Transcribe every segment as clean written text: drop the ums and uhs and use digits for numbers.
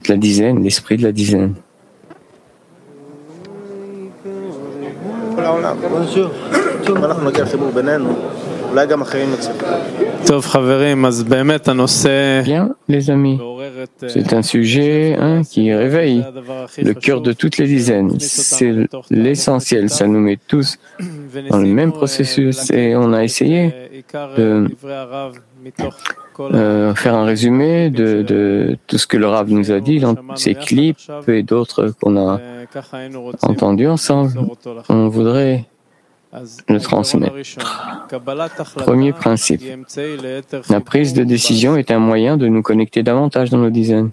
la dizaine, l'esprit de la dizaine. Bien, les amis, c'est un sujet qui réveille le cœur de toutes les dizaines. C'est l'essentiel, ça nous met tous dans le même processus et on a essayé de faire un résumé de tout ce que le Rav nous a dit dans ces clips et d'autres qu'on a entendus ensemble. On voudrait le transmettre. Premier principe. La prise de décision est un moyen de nous connecter davantage dans nos dizaines.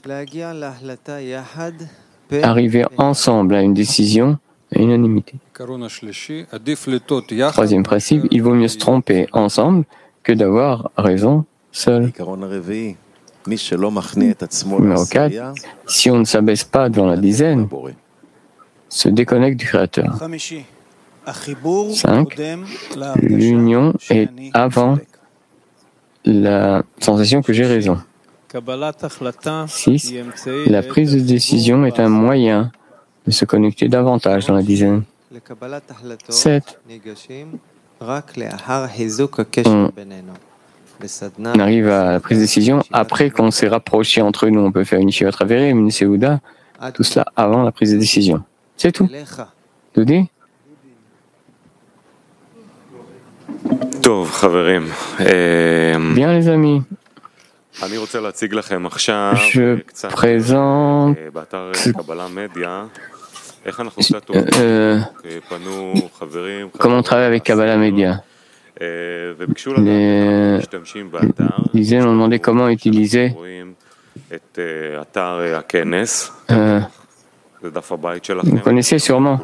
Arriver ensemble à une décision à unanimité. Troisième principe, il vaut mieux se tromper ensemble que d'avoir raison seul. Numéro 4, si on ne s'abaisse pas devant la dizaine, se déconnecte du Créateur. 5. L'union est avant la sensation que j'ai raison. 6. La prise de décision est un moyen de se connecter davantage dans la dizaine. 7. On arrive à la prise de décision après qu'on s'est rapproché entre nous. On peut faire une Yeshiva Travéré, une Seouda, tout cela avant la prise de décision. C'est tout. Doudi? Bien les amis, je présente comment on travaille avec Kabbalah Media. Les dizaines ont demandé comment utiliser vous connaissez sûrement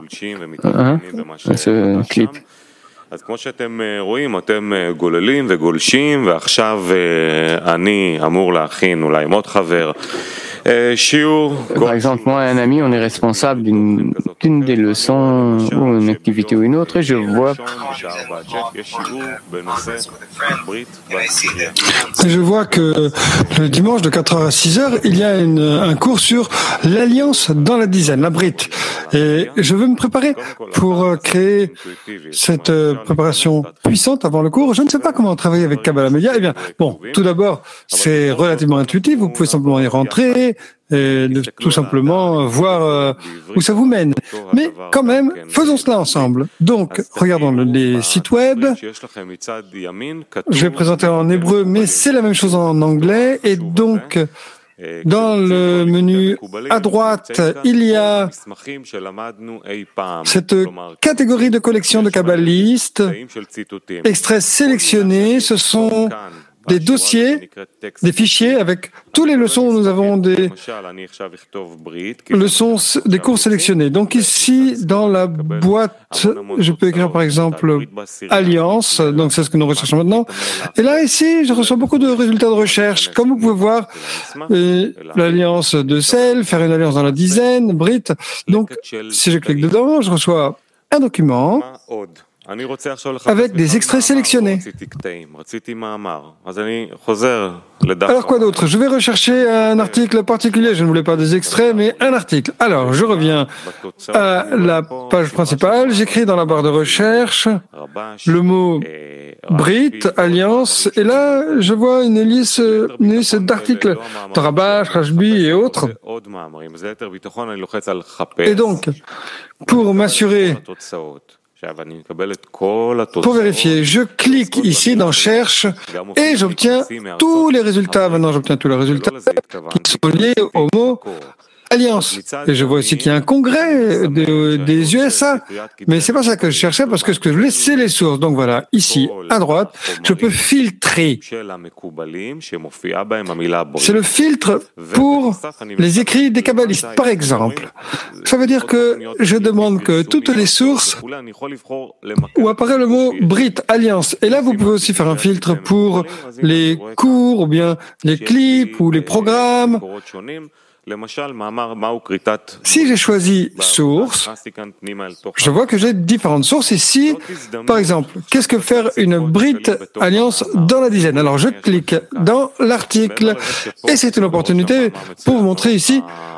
ce clip. אז כמו שאתם רואים, אתם גוללים וגולשים, ועכשיו אני אמור להכין אולי עם עוד חבר שיעור. Par exemple, moi et un ami, on est responsable d'une des leçons ou une activité ou une autre, et je vois que le dimanche de 4h à 6h, il y a un cours sur l'alliance dans la dizaine, la Brit. Et je veux me préparer pour créer cette préparation puissante avant le cours. Je ne sais pas comment travailler avec Kabbalah Media. Eh bien, bon, tout d'abord, c'est relativement intuitif. Vous pouvez simplement y rentrer et tout simplement voir où ça vous mène. Mais quand même, faisons cela ensemble. Donc, regardons les sites web. Je vais présenter en hébreu, mais c'est la même chose en anglais. Et donc, dans le menu à droite, il y a cette catégorie de collection de kabbalistes, extraits sélectionnés. Ce sont des dossiers, des fichiers avec tous les leçons où nous avons des leçons, des cours sélectionnés. Donc ici, dans la boîte, je peux écrire par exemple Alliance, donc c'est ce que nous recherchons maintenant. Et là, ici, je reçois beaucoup de résultats de recherche. Comme vous pouvez voir, l'alliance de sel, faire une alliance dans la dizaine, Brit. Donc, si je clique dedans, je reçois un document avec des extraits sélectionnés. Alors quoi d'autre? Je vais rechercher un article particulier. Je ne voulais pas des extraits, mais un article. Alors, je reviens à la page principale. J'écris dans la barre de recherche le mot Brit, Alliance, et là, je vois une liste d'articles de Rabash, Rashbi et autres. Et donc, pour m'assurer, pour vérifier, je clique ici dans Cherche et j'obtiens tous les résultats. Maintenant, j'obtiens tous les résultats qui sont liés au mot Alliance. Et je vois aussi qu'il y a un congrès des USA. Mais c'est pas ça que je cherchais parce que ce que je voulais, c'est les sources. Donc voilà, ici, à droite, je peux filtrer. C'est le filtre pour les écrits des kabbalistes, par exemple. Ça veut dire que je demande que toutes les sources où apparaît le mot Brit, Alliance. Et là, vous pouvez aussi faire un filtre pour les cours ou bien les clips ou les programmes. Si j'ai choisi source, je vois que j'ai différentes sources ici. Par exemple, qu'est-ce que faire une Brit Alliance dans la dizaine? Alors je clique dans l'article et c'est une opportunité pour vous montrer ici